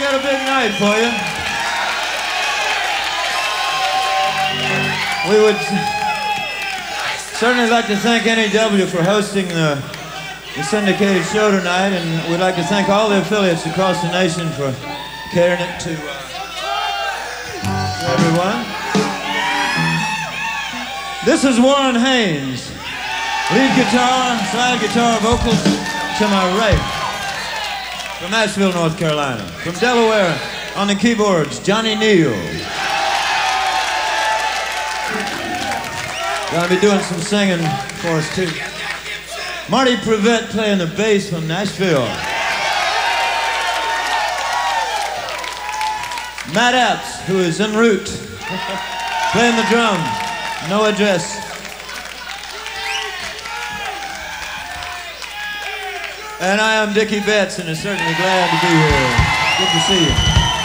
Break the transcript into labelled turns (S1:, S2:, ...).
S1: got a big night for you. We would certainly like to thank NEW for hosting the syndicated show tonight, and we'd like to thank all the affiliates across the nation for carrying it to everyone. This is Warren Haynes, lead guitar, slide guitar, vocals to my right. From Asheville, North Carolina. From Delaware, on the keyboards, Johnny Neal. Gonna be doing some singing for us too. Marty Prevette playing the bass from Nashville. Matt Apps, who is en route, playing the drums, no address. And I am Dickie Betts, and I'm certainly glad to be here. Good to see you.